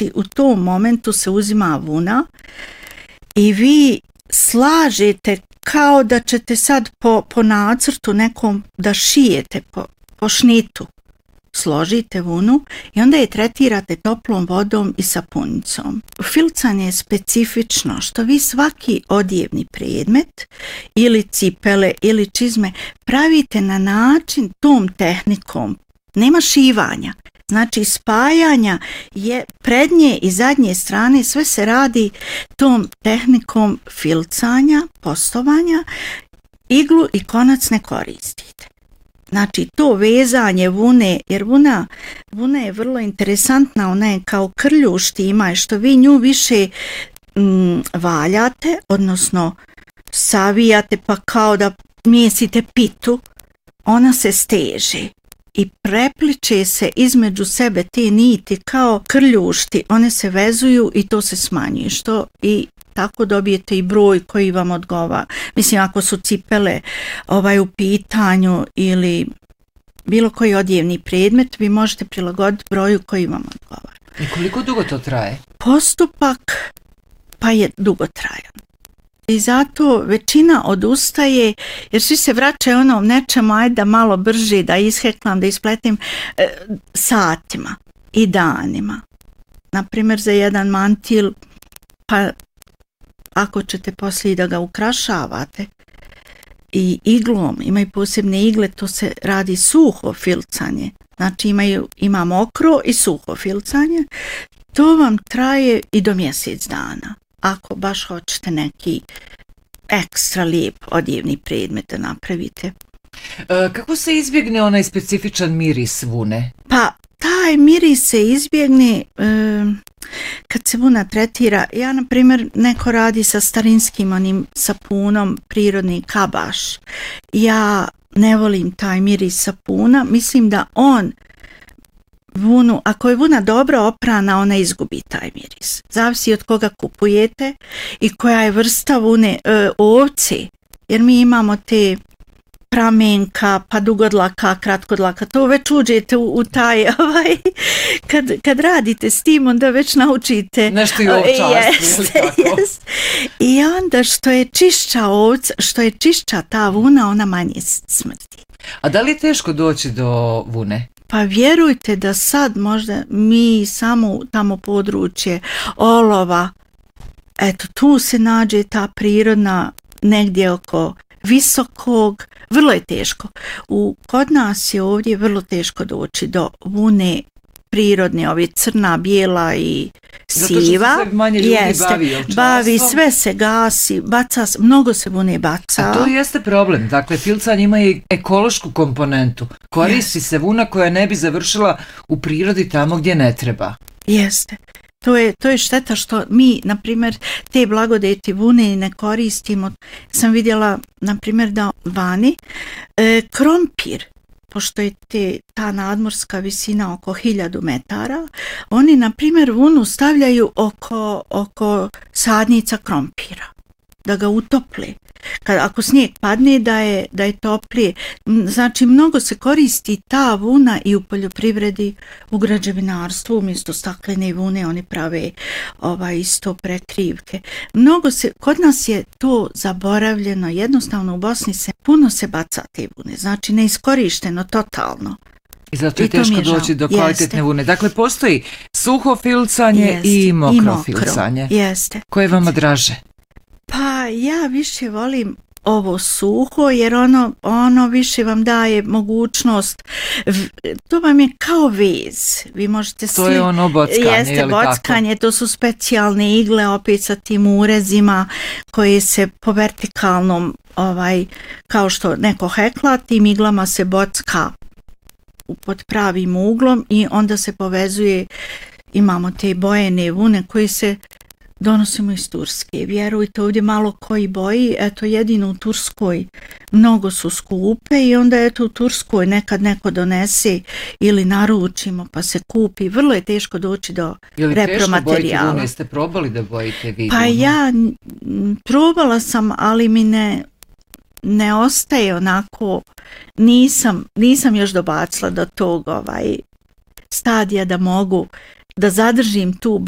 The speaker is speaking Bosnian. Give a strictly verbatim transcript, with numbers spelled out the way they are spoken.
Znači u tom momentu se uzima vuna i vi slažete kao da ćete sad po, po nacrtu nekom da šijete po, po šnitu. Složite vunu i onda je tretirate toplom vodom i sapunicom. Filcanje je specifično što vi svaki odjevni predmet ili cipele ili čizme pravite na način tom tehnikom. Nema šivanja. Znači spajanja je prednje i zadnje strane, sve se radi tom tehnikom filcanja, postovanja, iglu i konac ne koristite. Znači to vezanje vune, jer vuna, vuna je vrlo interesantna, ona je kao krljušti ima, što vi nju više mm, valjate, odnosno savijate pa kao da mijesite pitu, ona se steže i prepliče se između sebe te niti kao krljušti, one se vezuju i to se smanjuje, što i tako dobijete i broj koji vam odgovara. Mislim, ako su cipele ovaj, u pitanju ili bilo koji odjevni predmet, vi možete prilagoditi broju koji vam odgovara. I koliko dugo to traje? Postupak pa je dugotrajan. I zato većina odustaje, jer svi se vraćaju ono nečemu, ajde da malo brže, da isheklam, da ispletim e, satima i danima. Naprimjer, za jedan mantil, pa ako ćete poslije da ga ukrašavate i iglom, imaju posebne igle, to se radi suho filcanje. Znači imaju, ima mokro i suho filcanje. To vam traje i do mjesec dana. Ako baš hoćete neki ekstra lijep odjevni predmet da napravite. E, kako se izbjegne onaj specifičan miris vune? Pa taj miris se izbjegne e, kad se vuna tretira. Ja, na primjer, neko radi sa starinskim onim sapunom, prirodni kabaš. Ja ne volim taj miris sapuna. Mislim da on vunu, ako je vuna dobro oprana, ona izgubi taj miris. Zavisi od koga kupujete i koja je vrsta vune, e, ovce, jer mi imamo te pramenka, pa dugodlaka, kratkodlaka, to već uđete u, u taj, ovaj, kad, kad radite s tim, onda već naučite. Nešto i ovčarstvo. Jeste, jest. I onda što je čišća ovca, što je čišća ta vuna, ona manje smrti. A da li je teško doći do vune? Pa vjerujte da sad možda mi samo tamo područje olova, eto tu se nađe ta prirodna negdje oko visokog, vrlo je teško. U, kod nas je ovdje vrlo teško doći do vune prirodne, ove crna, bijela i siva. Zato što se manje ljudi jeste, bavi ovčarstvom. Bavi, sve se gasi, baca, mnogo se vune baca. A to jeste problem. Dakle, filcanje ima i ekološku komponentu. Koristi yes. se vuna koja ne bi završila u prirodi tamo gdje ne treba. Jeste. To je, to je šteta što mi, na primjer, te blagodeti vune ne koristimo. Sam vidjela, na primjer, da vani e, krompir, pošto je te, ta nadmorska visina oko hiljadu metara, oni, na primjer, vunu stavljaju oko, oko sadnica krompira, da ga utople. Kad, ako snijeg padne, da je, da je toplije. Znači, mnogo se koristi ta vuna i u poljoprivredi, u građevinarstvu, umjesto staklene vune, oni prave ovaj, isto prekrivke. Mnogo se, kod nas je to zaboravljeno, jednostavno u Bosni se puno se baca te vune, znači neiskorišteno totalno. I zato je I teško je doći do kvalitetne jeste. Vune. Dakle, postoji suho filcanje jeste. I mokro, I mokro filcanje. Jeste. Koje vama draže? Pa ja više volim ovo suho, jer ono, ono više vam daje mogućnost, to vam je kao vez. Vi možete to sli... je ono bockanje, jeste je bockanje, to su specijalne igle opet sa tim urezima koje se po vertikalnom, ovaj, kao što neko hekla, tim iglama se bocka pod pravim uglom i onda se povezuje, imamo te bojene vune koje se donosimo iz Turske. Vjerujte, ovdje malo koji boji, eto jedino u Turskoj mnogo su skupe i onda eto u Turskoj nekad neko donese ili naručimo pa se kupi. Vrlo je teško doći do repromaterijala. Je li teško bojiti vune? Ste probali da bojite vi? Pa ja probala sam, ali mi ne, ne ostaje onako, nisam, nisam još dobacila do tog ovaj, stadija da mogu da zadržim tu